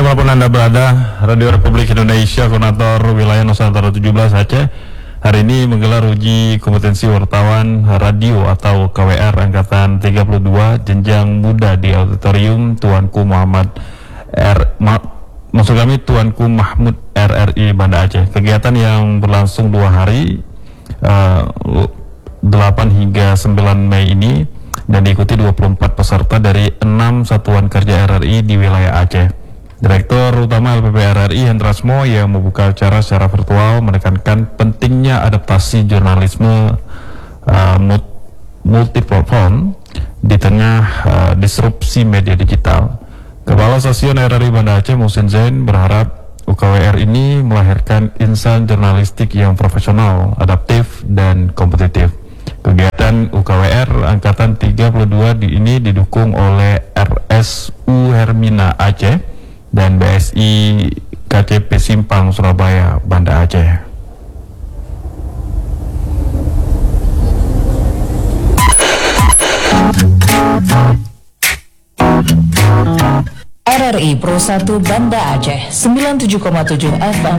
Dimanapun Anda berada, Radio Republik Indonesia, Koordinator Wilayah Nusantara 17 Aceh hari ini menggelar uji kompetensi wartawan radio atau KWR Angkatan 32 jenjang muda di Auditorium Tuanku Tuanku Mahmud RRI Banda Aceh. Kegiatan yang berlangsung 2 hari 8 hingga 9 Mei ini dan diikuti 24 peserta dari 6 satuan kerja RRI di wilayah Aceh. Direktur Utama LPP RRI Hendrasmo yang membuka acara secara virtual menekankan pentingnya adaptasi jurnalisme multiplatform di tengah disrupsi media digital. Kepala Stasiun RRI Banda Aceh Muhsin Zain berharap UKWR ini melahirkan insan jurnalistik yang profesional, adaptif, dan kompetitif. Kegiatan UKWR Angkatan 32 ini didukung oleh RSU Hermina Aceh dan BSI KCP Simpang Surabaya Banda Aceh. RRI Pro 1 Banda Aceh 97,7 FM